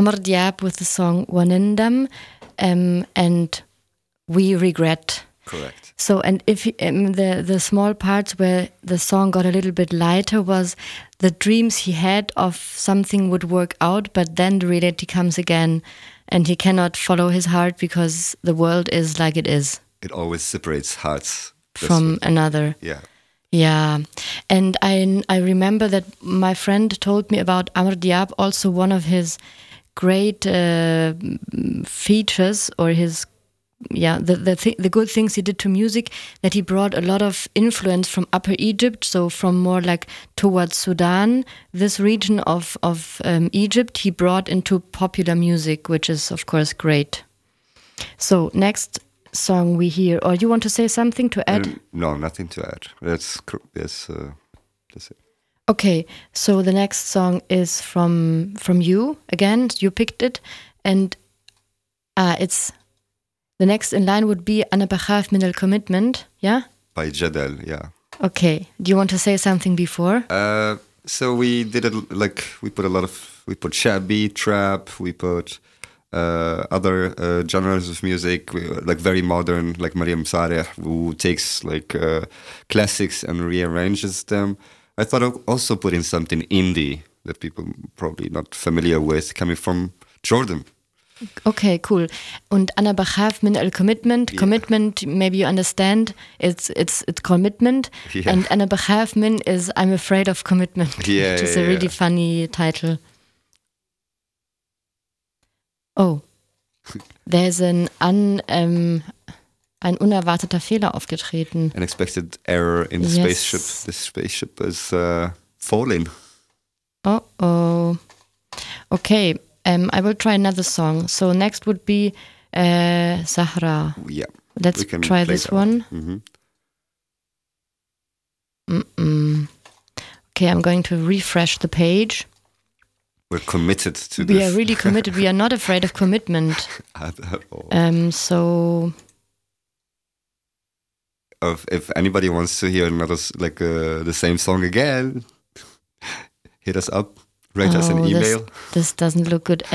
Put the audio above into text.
Amr Diab with the song Wanindam, and We Regret. Correct. So, and if the small parts where the song got a little bit lighter was the dreams he had of something would work out, but then the reality comes again, and he cannot follow his heart because the world is like it is. It always separates hearts From another. Yeah. Yeah, and I remember that my friend told me about Amr Diab. Also, one of his great features, or his the good things he did to music, that he brought a lot of influence from Upper Egypt, so from more like towards Sudan, this region of Egypt, he brought into popular music, which is of course great. So next song we hear, or you want to say something to add? No, nothing to add. That's it. Okay, so the next song is from you again. You picked it, and it's the next in line would be Ana Bakhaf min al-Commitment, yeah? By Jadal, yeah. Okay, do you want to say something before? So we did it we put shabby, trap, we put other genres of music, like very modern, like Mariam Sareh, who takes classics and rearranges them. I thought of also putting something indie that people probably not familiar with, coming from Jordan. Okay, cool. Und Ana Bakhaf min al-Commitment. Commitment, maybe you understand, it's commitment. Yeah. And Ana Bakhaf min is I'm afraid of commitment, which is a really funny title. Oh, there's an unerwarteter Fehler aufgetreten. Unexpected error in the spaceship. The spaceship is falling. Oh. Okay, I will try another song. So next would be Sahra. Yeah. Let's try this one. Mm-hmm. Okay, I'm going to refresh the page. We're committed to this. We are really committed. We are not afraid of commitment. At all. So, if anybody wants to hear another the same song again, hit us up. Write us an email. This doesn't look good.